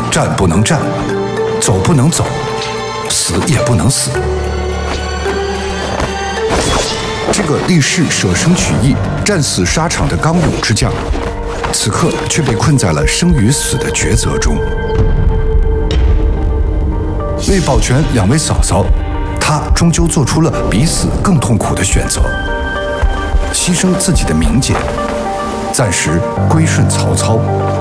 站不能站，走不能走，死也不能死。这个立誓舍生取义、战死沙场的刚勇之将，此刻却被困在了生与死的抉择中。为保全两位嫂嫂，他终究做出了比死更痛苦的选择，牺牲自己的名节，暂时归顺曹操。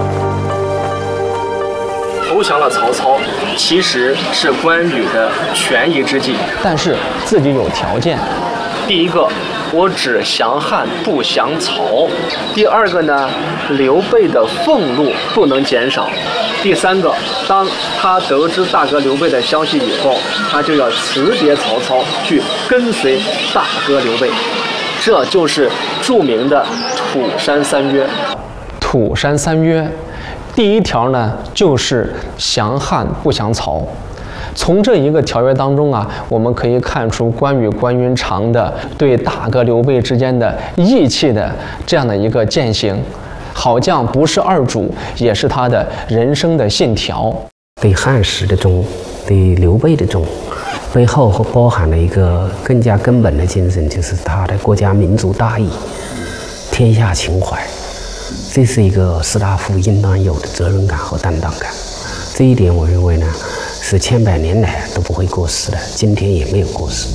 投降了曹操，其实是关羽的权宜之计， 但是自己有条件。 第一个，我只降汉不降曹；第二个呢，刘备的俸禄不能减少；第三个，当他得知大哥刘备的消息以后，他就要辞别曹操，去跟随大哥刘备。这就是著名的土山三约。 土山三约，第一条呢就是降汉不降曹。从这一个条约当中啊，我们可以看出关羽关云长的对大哥刘备之间的义气的这样的一个践行。好将不是二主，也是他的人生的信条。 对汉室的忠，对刘备的忠，背后包含了一个更加根本的精神，就是他的国家民族大义、天下情怀。这是一个士大夫应当有的责任感和担当感。这一点，我认为呢，是千百年来都不会过时的，今天也没有过时。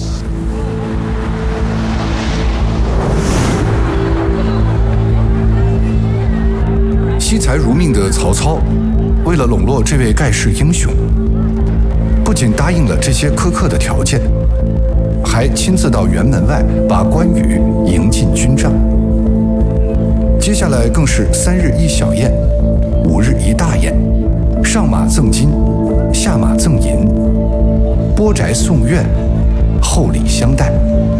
惜才如命的曹操，为了笼络这位盖世英雄，不仅答应了这些苛刻的条件，还亲自到辕门外把关羽迎进军帐。接下来更是3日一小宴，5日一大宴，上马赠金，下马赠银，拨宅送院，厚礼相待。